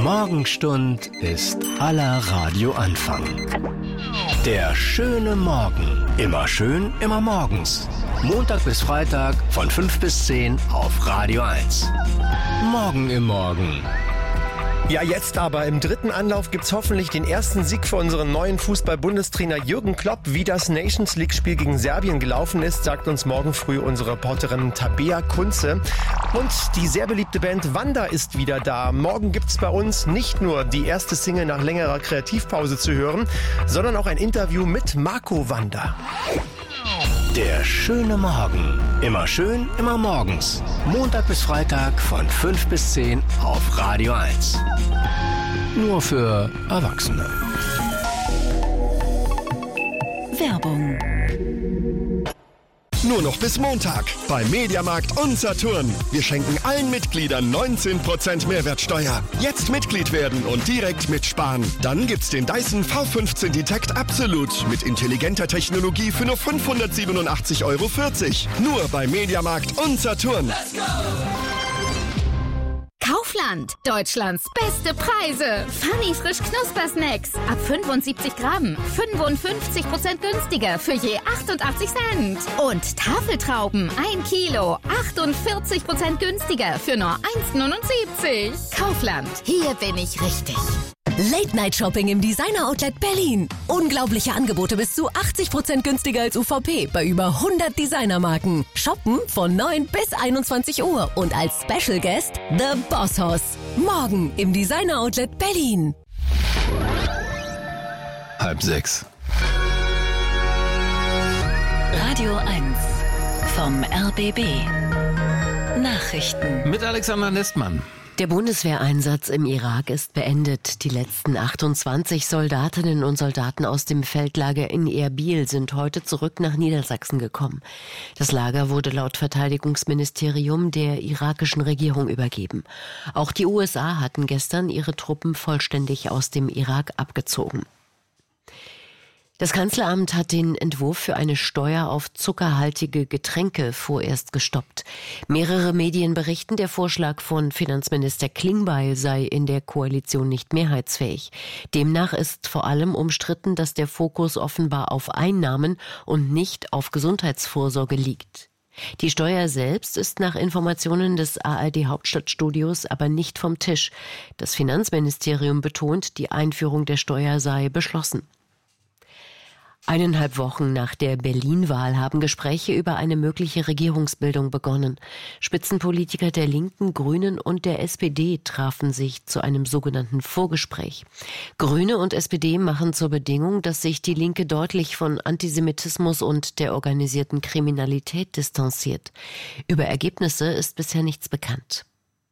Morgenstund ist aller Radioanfang. Der schöne Morgen. Immer schön, immer morgens. Montag bis Freitag von 5 bis 10 auf Radio 1. Morgen im Morgen. Ja, jetzt aber im dritten Anlauf gibt's hoffentlich den ersten Sieg für unseren neuen Fußball-Bundestrainer Jürgen Klopp. Wie das Nations-League-Spiel gegen Serbien gelaufen ist, sagt uns morgen früh unsere Reporterin Tabea Kunze. Und die sehr beliebte Band Wanda ist wieder da. Morgen gibt's bei uns nicht nur die erste Single nach längerer Kreativpause zu hören, sondern auch ein Interview mit Marco Wanda. Der schöne Morgen. Immer schön, immer morgens. Montag bis Freitag von 5 bis 10 auf Radio 1. Nur für Erwachsene. Werbung. Nur noch bis Montag bei Mediamarkt und Saturn. Wir schenken allen Mitgliedern 19% Mehrwertsteuer. Jetzt Mitglied werden und direkt mitsparen. Dann gibt's den Dyson V15 Detect Absolut mit intelligenter Technologie für nur 587,40 €. Nur bei Mediamarkt und Saturn. Let's go! Kaufland, Deutschlands beste Preise. Funny frisch Knuspersnacks ab 75 Gramm, 55% günstiger für je 88 Cent. Und Tafeltrauben 1 Kilo, 48% günstiger für nur 1,79. Kaufland, hier bin ich richtig. Late-Night-Shopping im Designer-Outlet Berlin. Unglaubliche Angebote bis zu 80% günstiger als UVP bei über 100 Designermarken. Shoppen von 9 bis 21 Uhr und als Special Guest The Boss Hoss. Morgen im Designer-Outlet Berlin. 5:30. Radio 1 vom RBB. Nachrichten. Mit Alexander Nestmann. Der Bundeswehreinsatz im Irak ist beendet. Die letzten 28 Soldatinnen und Soldaten aus dem Feldlager in Erbil sind heute zurück nach Niedersachsen gekommen. Das Lager wurde laut Verteidigungsministerium der irakischen Regierung übergeben. Auch die USA hatten gestern ihre Truppen vollständig aus dem Irak abgezogen. Das Kanzleramt hat den Entwurf für eine Steuer auf zuckerhaltige Getränke vorerst gestoppt. Mehrere Medien berichten, der Vorschlag von Finanzminister Klingbeil sei in der Koalition nicht mehrheitsfähig. Demnach ist vor allem umstritten, dass der Fokus offenbar auf Einnahmen und nicht auf Gesundheitsvorsorge liegt. Die Steuer selbst ist nach Informationen des ARD-Hauptstadtstudios aber nicht vom Tisch. Das Finanzministerium betont, die Einführung der Steuer sei beschlossen. 1,5 Wochen nach der Berlin-Wahl haben Gespräche über eine mögliche Regierungsbildung begonnen. Spitzenpolitiker der Linken, Grünen und der SPD trafen sich zu einem sogenannten Vorgespräch. Grüne und SPD machen zur Bedingung, dass sich die Linke deutlich von Antisemitismus und der organisierten Kriminalität distanziert. Über Ergebnisse ist bisher nichts bekannt.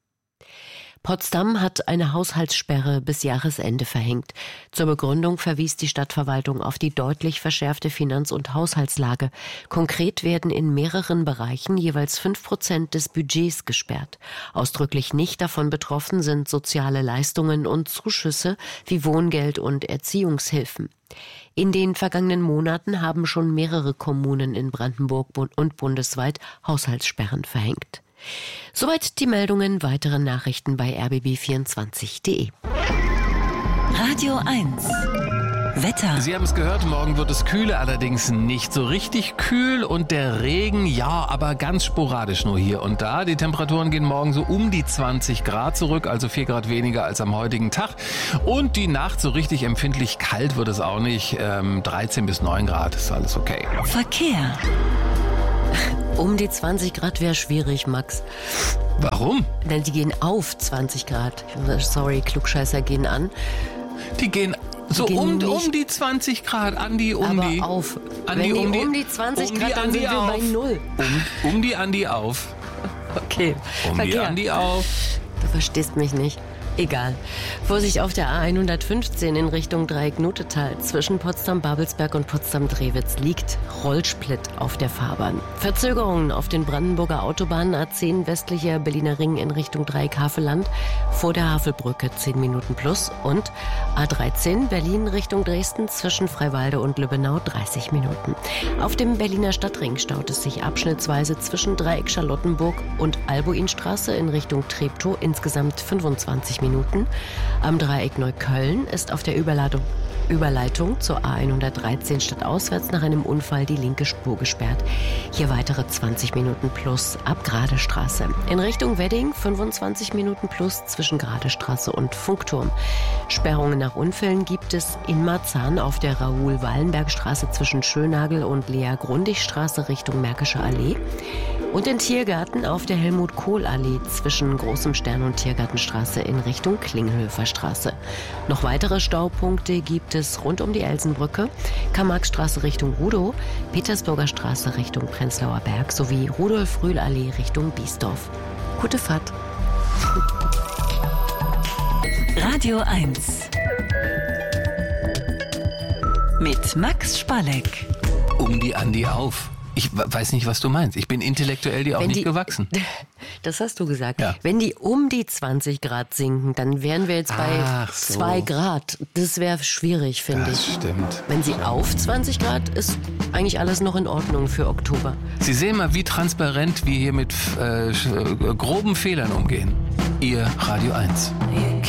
Potsdam hat eine Haushaltssperre bis Jahresende verhängt. Zur Begründung verwies die Stadtverwaltung auf die deutlich verschärfte Finanz- und Haushaltslage. Konkret werden in mehreren Bereichen jeweils 5% des Budgets gesperrt. Ausdrücklich nicht davon betroffen sind soziale Leistungen und Zuschüsse wie Wohngeld und Erziehungshilfen. In den vergangenen Monaten haben schon mehrere Kommunen in Brandenburg und bundesweit Haushaltssperren verhängt. Soweit die Meldungen, weitere Nachrichten bei rbb24.de. Radio 1 Wetter. Sie haben es gehört, morgen wird es kühler, allerdings nicht so richtig kühl und der Regen, ja, aber ganz sporadisch nur hier und da. Die Temperaturen gehen morgen so um die 20 Grad zurück, also 4 Grad weniger als am heutigen Tag. Und die Nacht so richtig empfindlich kalt wird es auch nicht, 13 bis 9 Grad ist alles okay. Verkehr. Um die 20 Grad wäre schwierig, Max. Warum? Denn die gehen auf 20 Grad. Sorry, Klugscheißer gehen an. Die gehen so um die 20 Grad, Andi, aber auf. Wenn die um die 20 Grad, dann sind wir bei 0. Um die Andi auf. Okay. Die Andi auf. Du verstehst mich nicht. Egal. Vorsicht auf der A115 in Richtung Dreieck-Notetal. Zwischen Potsdam-Babelsberg und Potsdam-Drewitz liegt Rollsplit auf der Fahrbahn. Verzögerungen auf den Brandenburger Autobahnen A10 westlicher Berliner Ring in Richtung Dreieck-Havelland vor der Havelbrücke 10 Minuten plus und A13 Berlin Richtung Dresden zwischen Freiwalde und Lübbenau 30 Minuten. Auf dem Berliner Stadtring staut es sich abschnittsweise zwischen Dreieck Charlottenburg und Albuinstraße in Richtung Treptow insgesamt 25 Minuten. Minuten. Am Dreieck Neukölln ist auf der Überleitung zur A113 stadtauswärts nach einem Unfall die linke Spur gesperrt. Hier weitere 20 Minuten plus ab Gradestraße. In Richtung Wedding 25 Minuten plus zwischen Gradestraße und Funkturm. Sperrungen nach Unfällen gibt es in Marzahn auf der Raoul-Wallenberg-Straße zwischen Schönagel und Lea-Grundig-Straße Richtung Märkische Allee. Und in Tiergarten auf der Helmut-Kohl-Allee zwischen Großem Stern und Tiergartenstraße in Richtung Klinghöfer Straße. Noch weitere Staupunkte gibt es rund um die Elsenbrücke, Karl-Marx-Straße Richtung Rudow, Petersburger Straße Richtung Prenzlauer Berg sowie Rudolf-Rühl-Allee Richtung Biesdorf. Gute Fahrt. Radio 1 mit Max Spalleck. Um die Andi auf. Ich weiß nicht, was du meinst. Ich bin intellektuell dir auch nicht gewachsen. Das hast du gesagt. Ja. Wenn die um die 20 Grad sinken, dann wären wir jetzt bei 2 Grad. Das wäre schwierig, finde ich. Das stimmt. Wenn sie auf 20 Grad, ist eigentlich alles noch in Ordnung für Oktober. Sie sehen mal, wie transparent wir hier mit groben Fehlern umgehen. Ihr Radio 1.